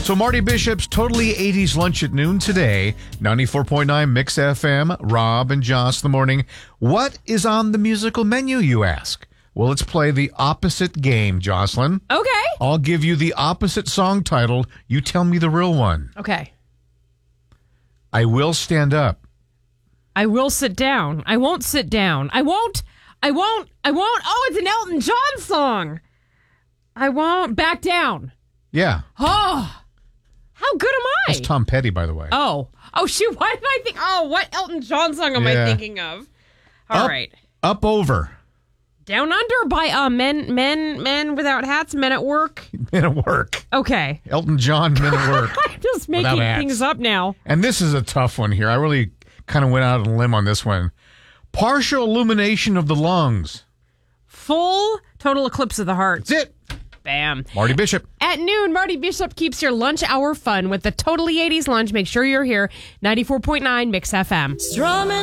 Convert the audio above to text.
So Marty Bishop's Totally 80s Lunch at noon today. 94.9 Mix FM. Rob and Joss the morning. What is on the musical menu, you ask? Well, let's play the opposite game, Jocelyn. Okay. I'll give you the opposite song title. You tell me the real one. Okay. I will stand up. I will sit down. I won't sit down. I won't. Oh, it's an Elton John song. I won't back down. Yeah. Oh, how good am I? That's Tom Petty, by the way. Oh, shoot. Why did I think? Oh, what Elton John song am I thinking of? All right. Up over. Down Under by Men Without Hats, Men at Work. Men at Work. Okay. Elton John, Men at Work. I'm just making things up now. And this is a tough one here. I really kind of went out on a limb on this one. Partial illumination of the lungs. Full total eclipse of the heart. That's it. Bam. Marty Bishop. At noon, Marty Bishop keeps your lunch hour fun with the Totally 80s Lunch. Make sure you're here. 94.9 Mix FM.